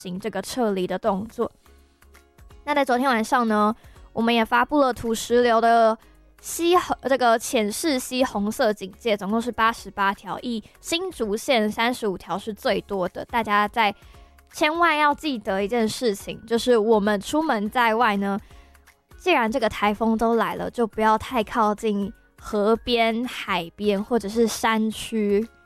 行这个撤离的动作。那在昨天晚上呢，我们也发布了土石流的这个浅市溪红色警戒，总共是88条，以新竹县35条是最多的。大家在千万要记得一件事情，就是我们出门在外呢，既然这个台风都来了，就不要太靠近河边、海边或者是山区，